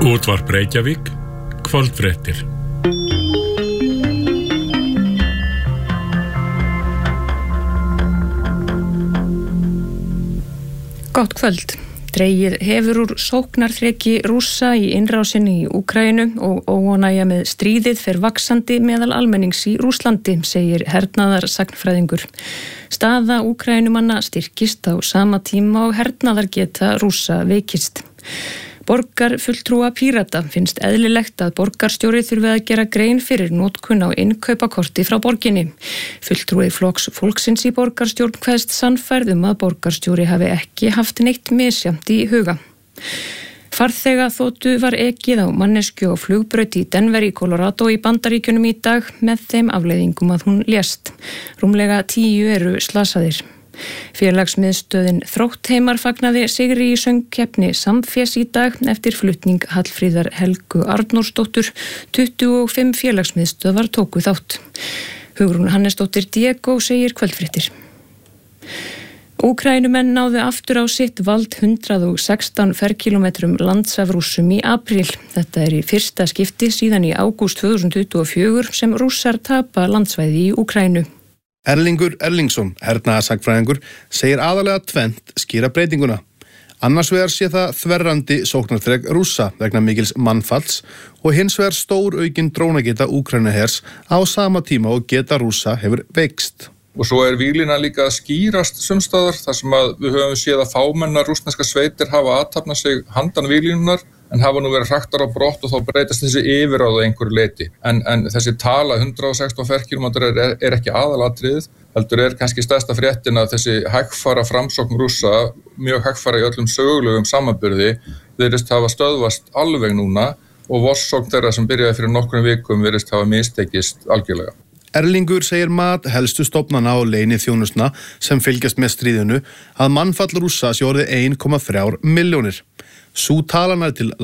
Útvarp Reykjavík, kvöldfréttir. Gott kvöld. Dregið hefur úr sóknarþreki Rússa í innrásinni í Úkraínu og óánægja með stríðið fer vaxandi meðal almennings í Rússlandi, segir hernaðarsagnfræðingur. Staða Úkraínumanna styrkist á sama tíma og hernaðargeta Rússa veikist. Borgarfulltrúa Pírata finnst eðlilegt að borgarstjóri þurfi að gera grein fyrir notkun á innkaupakorti frá borginni. Fulltrúi Flokks fólksins í borgarstjórn kveðst sannfærð að borgarstjóri hafi ekki haft neitt misjafnt í huga. Farþegaþotu var ekið á manneskju á flugbraut í Denver í Colorado í Bandaríkjunum í dag með þeim afleiðingum að hún lést. Rúmlega 10 eru slasaðir. Félagsmiðstöðin Þróttheimar fagnaði sigri í söngkeppni Samfés í dag eftir flutning Hallfríðar Helgu Arnórsdóttur. 25 félagsmiðstöðvar tóku þátt. Hugrún Hannesdóttir Diego segir kvöldfréttir. Úkraínumenn náðu aftur á sitt vald 116 ferkilometrum lands af Rússum í apríl. Þetta í fyrsta skipti síðan í ágúst 2024 sem Rússar tapa landsvæði í Úkraínu. Erlingur Erlingsson, hernaðarsagnfræðingur, segir aðalega tvennt skýra breytinguna. Annars vegar sé það þverrandi sóknarþrek Rússa vegna mikils mannfalls og hins vegar stór aukin drónageta Úkraínuhers á sama tíma og geta Rússa hefur veikst. Og svo víglína líka að skýrast sumstaðar þar sem að við höfum séð að fámennar rússneska sveitir hafa athafnað sig handan víglínunar en hafa nú verið hraktar á brott og þá breytast þessi yfirráð á einhverju leyti. En þessi tala 116 ferkilometrar er ekki aðalatriðið, heldur kannski stærsta fréttin að þessi hægfara framsókn Rússa, mjög hægfara í öllum sögulegum samanburði, virðist hafa stöðvast alveg núna og vorsókn þeirra sem byrjaði fyrir nokkrum vikum virðist hafa mistekist algjörlega. Erlingur segir mat helstu stofnana og leyniþjónustna sem fylgjast með stríðinu að mannfall Rússa sé orðið 1,3 milljónir. Sú talan er til